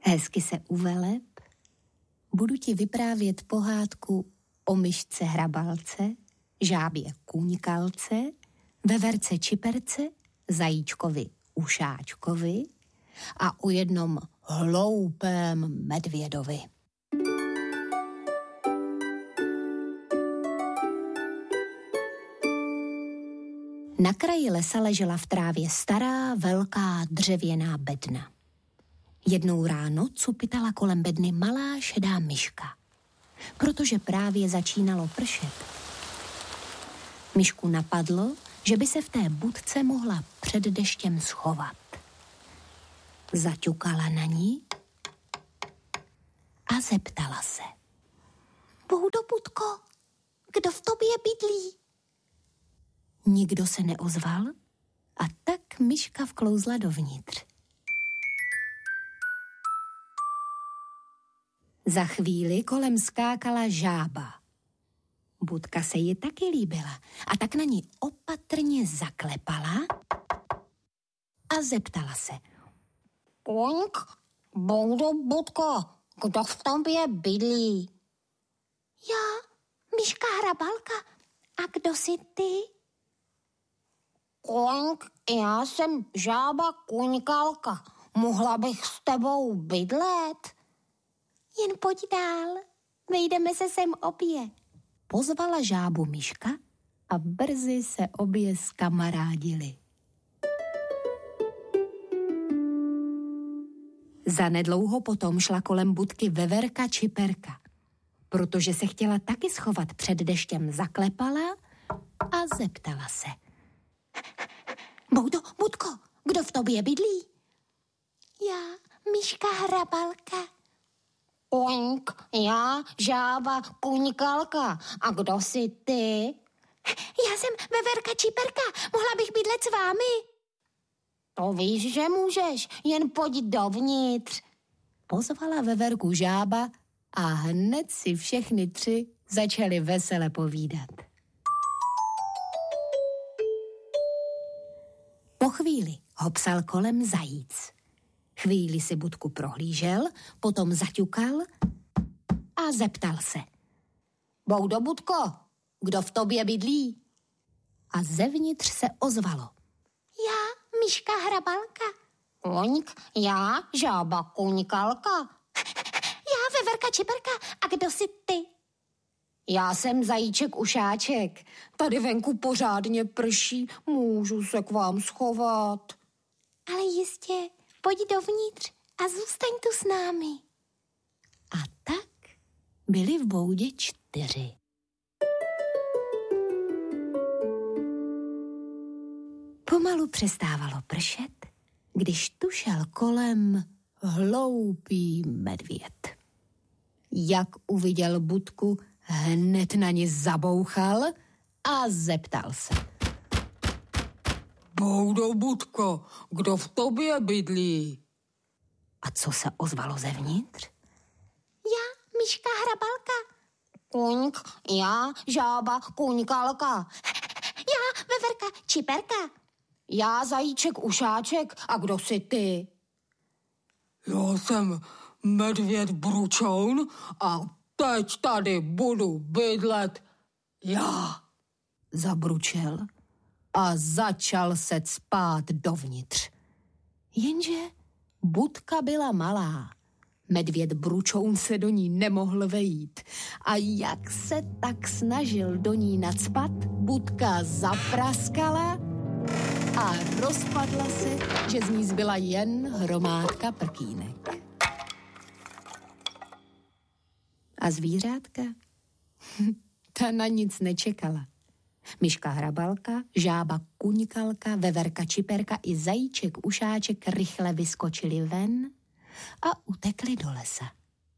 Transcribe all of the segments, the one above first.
Hezky se uveleb, budu ti vyprávět pohádku o myšce hrabalce, žábě kůňkalce, veverce čiperce, zajíčkovi ušáčkovi a o jednom hloupém medvědovi. Na kraji lesa ležela v trávě stará, velká dřevěná bedna. Jednou ráno cupitala kolem bedny malá šedá myška, protože právě začínalo pršet. Myšku napadlo, že by se v té budce mohla před deštěm schovat. Zaťukala na ní a zeptala se. Boudo, budko, kdo v tobě bydlí? Nikdo se neozval a tak myška vklouzla dovnitř. Za chvíli kolem skákala žába. Budka se jí taky líbila a tak na ní opatrně zaklepala a zeptala se. Koňk, Boudo, budko, kdo v tobě bydlí? Já, myška hrabalka. A kdo jsi ty? Koňk, já jsem žába kůňkalka. Mohla bych s tebou bydlet? Jen pojď dál, vejdeme se sem obě. Pozvala žábu myška a brzy se obě zkamarádili. Zanedlouho potom šla kolem budky veverka čiperka. Protože se chtěla taky schovat před deštěm, zaklepala a zeptala se. Boudo, budko, kdo v tobě bydlí? Já, myška hrabalka. Koňk, já, žába kůňkalka. A kdo jsi ty? Já jsem veverka čiperka. Mohla bych bydlet s vámi? To víš, že můžeš, jen pojď dovnitř. Pozvala veverku žába a hned si všechny tři začali vesele povídat. Po chvíli ho psal kolem zajíc. Chvíli si budku prohlížel, potom zaťukal a zeptal se. Boudo, budko, kdo v tobě bydlí? A zevnitř se ozvalo. Já, myška hrabalka. Koňk, já, žába kůňkalka. Já, veverka čiperka. A kdo jsi ty? Já jsem zajíček ušáček. Tady venku pořádně prší, můžu se k vám schovat. Ale jistě, pojď dovnitř a zůstaň tu s námi. A tak byli v boudě 4. Pomalu přestávalo pršet, když tu šel kolem hloupý medvěd. Jak uviděl budku, hned na ní zabouchal a zeptal se. Boudo, budko, kdo v tobě bydlí? A co se ozvalo zevnitř? Já, myška hrabalka. Koňk, já, žába kůňkalka. Já, veverka čiperka. Já, zajíček ušáček. A kdo jsi ty? Já jsem medvěd Bručoun a teď tady budu bydlet já. Zabručel a začal se cpát dovnitř. Jenže budka byla malá. Medvěd Bručoun se do ní nemohl vejít. A jak se tak snažil do ní nacpat, budka zapraskala a rozpadla se, že z ní zbyla jen hromádka prkínek. A zvířátka? Ta na nic nečekala. Myška hrabalka, žába kůňkalka, veverka čiperka i zajíček ušáček rychle vyskočili ven a utekli do lesa.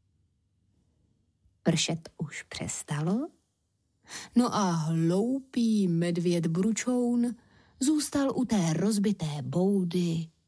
Pršet už přestalo, no a hloupý medvěd Bručoun zůstal u té rozbité boudy